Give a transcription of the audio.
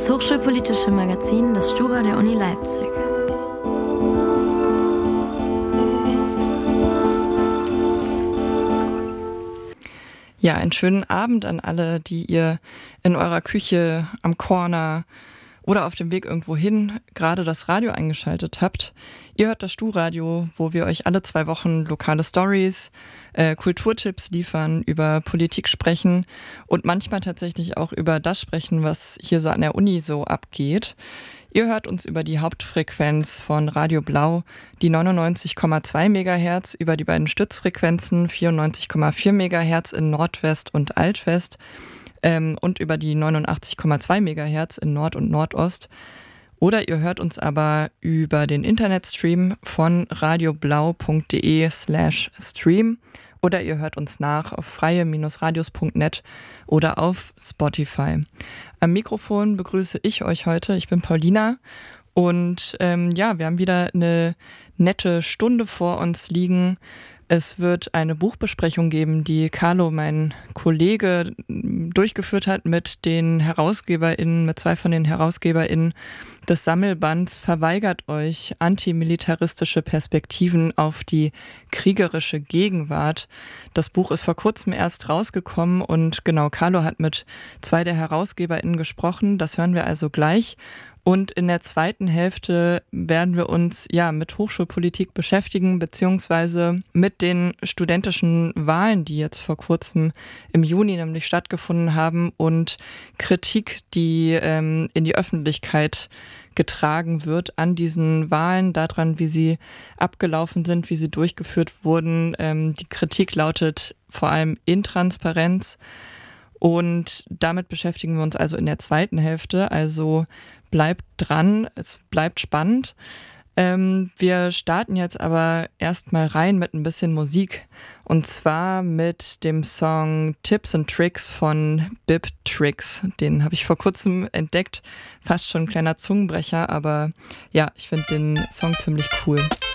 Das hochschulpolitische Magazin des Stura der Uni Leipzig. Ja, einen schönen Abend an alle, die ihr in eurer Küche, am Corner oder auf dem Weg irgendwo hin gerade das Radio eingeschaltet habt. Ihr hört das Stu-Radio, wo wir euch alle 2 Wochen lokale Stories, Kulturtipps liefern, über Politik sprechen und manchmal tatsächlich auch über das sprechen, was hier so an der Uni so abgeht. Ihr hört uns über die Hauptfrequenz von Radio Blau, die 99,2 MHz, über die beiden Stützfrequenzen 94,4 MHz in Nordwest und Altwest und über die 89,2 MHz in Nord und Nordost. Oder ihr hört uns aber über den Internetstream von radioblau.de/stream oder ihr hört uns nach auf freie-radios.net oder auf Spotify. Am Mikrofon begrüße ich euch heute, ich bin Paulina und wir haben wieder eine nette Stunde vor uns liegen. Es wird eine Buchbesprechung geben, die Carlo, mein Kollege, durchgeführt hat mit den HerausgeberInnen, mit 2 von den HerausgeberInnen des Sammelbands Verweigert euch antimilitaristische Perspektiven auf die kriegerische Gegenwart. Das Buch ist vor kurzem erst rausgekommen und genau, Carlo hat mit 2 der HerausgeberInnen gesprochen. Das hören wir also gleich. Und in der zweiten Hälfte werden wir uns mit Hochschulpolitik beschäftigen, beziehungsweise mit den studentischen Wahlen, die jetzt vor kurzem im Juni nämlich stattgefunden haben und Kritik, die in die Öffentlichkeit getragen wird an diesen Wahlen, daran, wie sie abgelaufen sind, wie sie durchgeführt wurden. Die Kritik lautet vor allem Intransparenz. Und damit beschäftigen wir uns also in der zweiten Hälfte. Also bleibt dran, es bleibt spannend. Wir starten jetzt aber erstmal rein mit ein bisschen Musik. Und zwar mit dem Song Tips and Tricks von Bip Tricks. Den habe ich vor kurzem entdeckt. Fast schon ein kleiner Zungenbrecher, aber ja, ich finde den Song ziemlich cool.